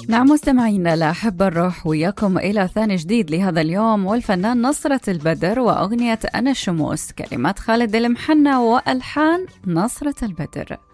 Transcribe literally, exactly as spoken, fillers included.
نعم مستمعينا الأحبة، نروح وياكم إلى ثاني جديد لهذا اليوم، والفنان نصرة البدر وأغنية أنا الشموس، كلمات خالد المحنة وألحان نصرة البدر.